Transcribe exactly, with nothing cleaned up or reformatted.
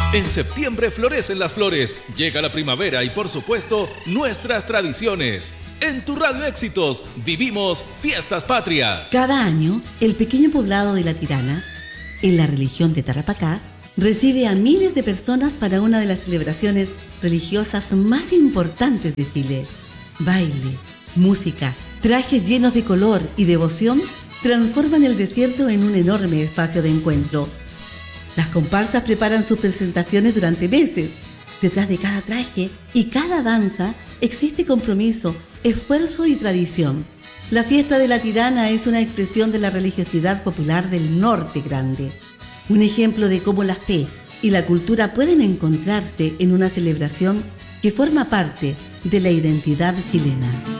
En septiembre florecen las flores, llega la primavera y por supuesto nuestras tradiciones. En tu Radio Éxitos vivimos fiestas patrias. Cada año, el pequeño poblado de La Tirana, en la religión de Tarapacá, recibe a miles de personas para una de las celebraciones religiosas más importantes de Chile. Baile, música, trajes llenos de color y devoción transforman el desierto en un enorme espacio de encuentro. Las comparsas preparan sus presentaciones durante meses. Detrás de cada traje y cada danza existe compromiso, esfuerzo y tradición. La fiesta de La Tirana es una expresión de la religiosidad popular del Norte Grande. Un ejemplo de cómo la fe y la cultura pueden encontrarse en una celebración que forma parte de la identidad chilena.